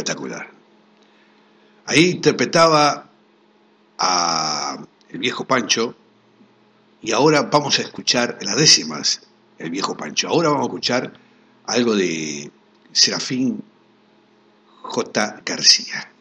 espectacular. Ahí interpretaba a el viejo Pancho, y ahora vamos a escuchar las décimas, el viejo Pancho. Ahora vamos a escuchar algo de Serafín J. García.